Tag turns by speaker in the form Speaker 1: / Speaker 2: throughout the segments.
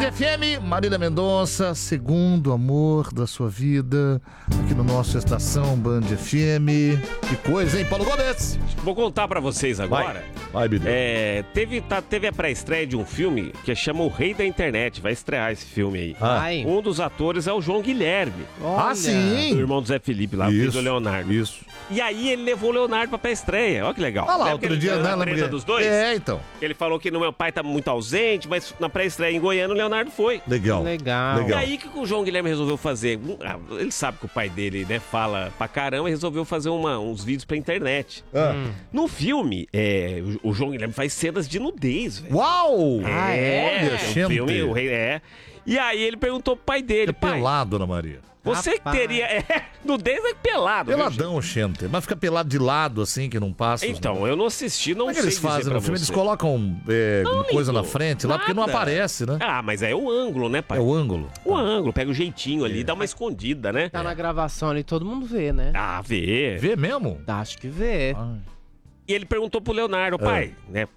Speaker 1: FM, Marília Mendonça, segundo amor da sua vida, aqui no nosso Estação Band FM. Que coisa, hein, Paulo Gomes?
Speaker 2: Vou contar pra vocês agora.
Speaker 1: Vai, Bidu.
Speaker 2: Teve a pré-estreia de um filme que chama O Rei da Internet. Vai estrear esse filme aí. Um dos atores é o João Guilherme.
Speaker 1: Ah, sim!
Speaker 2: O irmão do Zé Felipe lá, o filho do Leonardo.
Speaker 1: Isso.
Speaker 2: E aí ele levou o Leonardo pra pré-estreia. Olha que legal.
Speaker 1: Ah lá, outro dia, né?
Speaker 2: Lembra dos dois?
Speaker 1: É, então.
Speaker 2: Ele falou que meu pai tá muito ausente, mas na pré-estreia em Goiânia o Leonardo foi.
Speaker 1: Legal.
Speaker 2: E aí o que o João Guilherme resolveu fazer? Ele sabe que o pai dele, né, fala pra caramba e resolveu fazer uns vídeos pra internet. No filme, o João Guilherme faz cenas de nudez, velho.
Speaker 1: Uau!
Speaker 2: Olha, filme, o rei E aí ele perguntou pro pai dele, pai,
Speaker 1: pelado, Dona Maria.
Speaker 2: Você que teria... nudez é pelado.
Speaker 1: Peladão, Xente. Mas fica pelado de lado, assim, que não passa.
Speaker 2: Então, eu não assisti, não sei.
Speaker 1: Como é que eles fazem no filme? Eles colocam coisa na frente lá, porque não aparece, né?
Speaker 2: Ah, mas é o ângulo, né, pai?
Speaker 1: É o ângulo.
Speaker 2: O ângulo, pega o jeitinho ali, dá uma escondida, né?
Speaker 3: Tá na gravação ali, todo mundo vê, né?
Speaker 2: Ah, vê.
Speaker 1: Vê mesmo?
Speaker 3: Acho que vê.
Speaker 2: E ele perguntou pro Leonardo, pai,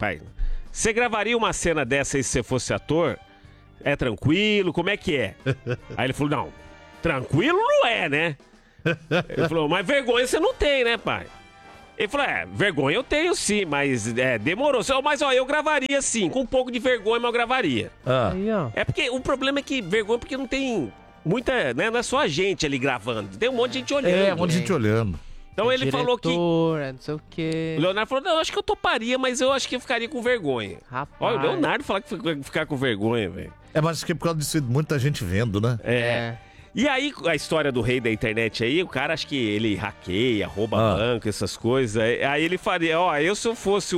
Speaker 2: você gravaria uma cena dessa aí se você fosse ator? É tranquilo? Como é que é? Aí ele falou, não, tranquilo não é, né? Ele falou, mas vergonha você não tem, né, pai? Ele falou, vergonha eu tenho sim, mas demorou. Mas eu gravaria sim, com um pouco de vergonha, mas eu gravaria.
Speaker 3: Aí, ó.
Speaker 2: É porque o problema é que vergonha porque não tem muita, né, não é só a gente ali gravando, tem um monte de gente olhando.
Speaker 1: Um monte de gente olhando.
Speaker 2: Então ele falou que...
Speaker 3: não sei o quê.
Speaker 2: O Leonardo falou, não, eu acho que eu toparia, mas eu acho que eu ficaria com vergonha.
Speaker 3: Rapaz.
Speaker 2: Olha, o Leonardo fala que ficar com vergonha, velho.
Speaker 1: Mas acho que é por causa disso, muita gente vendo, né?
Speaker 2: E aí, a história do rei da internet aí, o cara acho que ele hackeia, rouba banco, essas coisas. Aí ele faria, se eu fosse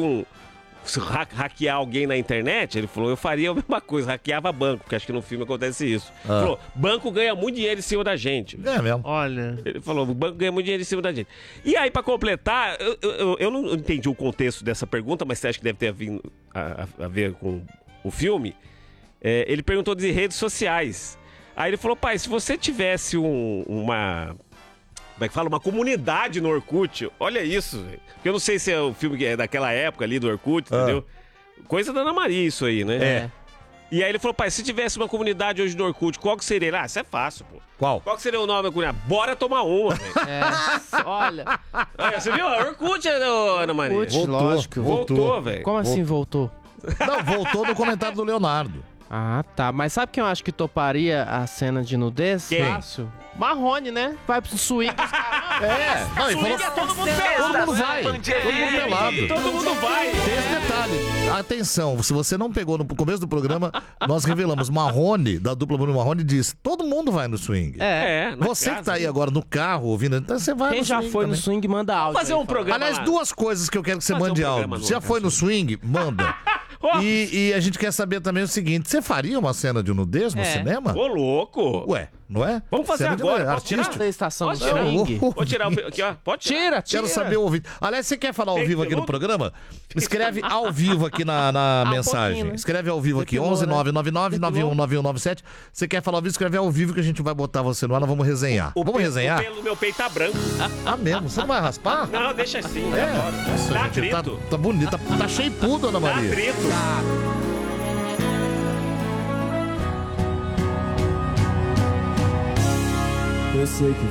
Speaker 2: hackear alguém na internet, ele falou, eu faria a mesma coisa, hackeava banco, porque acho que no filme acontece isso. Ele falou, banco ganha muito dinheiro em cima da gente.
Speaker 1: É mesmo.
Speaker 3: Olha.
Speaker 2: Ele falou, o banco ganha muito dinheiro em cima da gente. E aí, pra completar, eu não entendi o contexto dessa pergunta, mas você acha que deve ter a ver com o filme? Ele perguntou de redes sociais. Aí ele falou, pai, se você tivesse uma... Como é que fala? Uma comunidade no Orkut. Olha isso, velho. Porque eu não sei se é o filme que é daquela época ali do Orkut, entendeu? Coisa da Ana Maria isso aí, né? E aí ele falou, pai, se tivesse uma comunidade hoje no Orkut, qual que seria? Isso é fácil, pô.
Speaker 1: Qual?
Speaker 2: Qual que seria o nome da comunidade? Bora tomar uma, velho.
Speaker 3: Olha.
Speaker 2: Você viu? Orkut, Ana Maria?
Speaker 3: Orkut, lógico.
Speaker 2: Voltou, velho.
Speaker 3: Como assim voltou?
Speaker 1: Não, voltou no comentário do Leonardo.
Speaker 3: Ah, tá. Mas sabe quem eu acho que toparia a cena de nudez?
Speaker 2: Quem?
Speaker 3: Fácil. Marrone, né? Vai pro swing.
Speaker 1: Não, ele falou, todo mundo vai. Todo mundo pelado.
Speaker 2: Todo mundo vai.
Speaker 1: Tem esse detalhe. Atenção, se você não pegou no começo do programa, nós revelamos. Marrone, da dupla Bruno Marrone, disse: todo mundo vai no swing. Você que tá aí agora no carro ouvindo, então você vai
Speaker 3: Quem
Speaker 1: no
Speaker 3: já
Speaker 1: swing
Speaker 3: foi
Speaker 1: também.
Speaker 3: no swing, manda áudio.
Speaker 2: Vamos fazer um programa.
Speaker 1: Aliás,
Speaker 2: lá.
Speaker 1: duas coisas que eu quero que você
Speaker 2: Fazer
Speaker 1: mande
Speaker 2: um
Speaker 1: áudio.
Speaker 2: programa
Speaker 1: Se já foi no swing, manda. E a gente quer saber também o seguinte: você faria uma cena de nudez no cinema?
Speaker 2: Ô, louco.
Speaker 1: Ué, não é?
Speaker 2: Vamos fazer
Speaker 1: Cena de
Speaker 2: agora.
Speaker 1: nudez,
Speaker 2: Pode tirar?
Speaker 1: artístico.
Speaker 3: Da estação do
Speaker 2: Pode tirar.
Speaker 3: swing.
Speaker 2: Vou tirar aqui, ó. Pode tirar.
Speaker 3: Tira.
Speaker 1: Quero saber o ouvido. Aliás, você quer falar ao vivo aqui no programa? Escreve ao vivo aqui na mensagem.
Speaker 3: pouquinho, né?
Speaker 1: Escreve ao vivo aqui,
Speaker 3: Depilou,
Speaker 1: 11
Speaker 3: né?
Speaker 1: 999 919197. Você quer falar ao vivo? Escreve ao vivo que a gente vai botar você no ar, nós vamos resenhar. Vamos resenhar?
Speaker 2: O pelo do meu peito tá branco.
Speaker 1: Ah, mesmo? Você não vai raspar?
Speaker 2: Não, deixa assim.
Speaker 1: Nossa,
Speaker 2: Tá
Speaker 1: gente,
Speaker 2: atrito.
Speaker 1: tá bonito, tá shapeado, Ana
Speaker 2: Tá
Speaker 1: Maria.
Speaker 2: atrito.
Speaker 4: Eu sei que